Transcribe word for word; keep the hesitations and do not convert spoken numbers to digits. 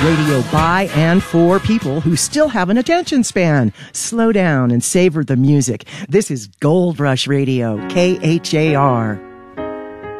Radio by and for people who still have an attention span. Slow down and savor the music. This is Gold Rush Radio, K H A R.